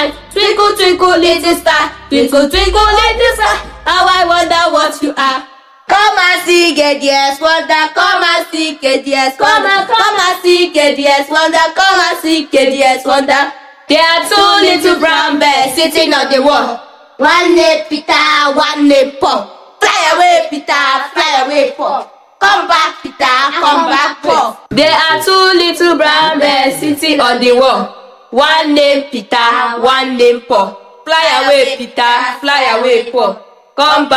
night. Twinkle, twinkle, little star. Twinkle, twinkle, little star. How I wonder what you are. Come and see Gedia's wonder. Come and see Gedia's wonder. Come and see Gedia's wonder. Come and see Gedia's wonder. There are two little brown bears sitting on the wall. One named Peter, one named Paul. Fly away, Peter, fly away, Paul. Come back, Peter, come back, Paul. There are two little brown bears sitting on the wall. One named Peter, one named Paul. Fly away, Peter, fly away, Paul. Come back.